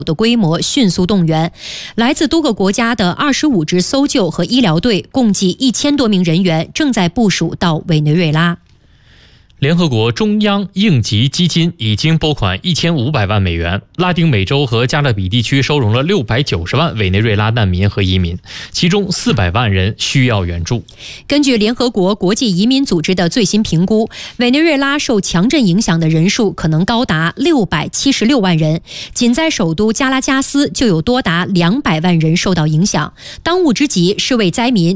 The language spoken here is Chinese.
的规模迅速动员，来自多个国家的25支搜救和医疗队，共计1000多名人员正在部署到委内瑞拉。 联合国中央应急基金已经拨款1500万美元，拉丁美洲和加勒比地区收容了690万委内瑞拉难民和移民，其中400万人需要援助。 根据联合国国际移民组织的最新评估，委内瑞拉受强震影响的人数可能高达676万人，仅在首都加拉加斯就有多达200万人受到影响。当务之急是为灾民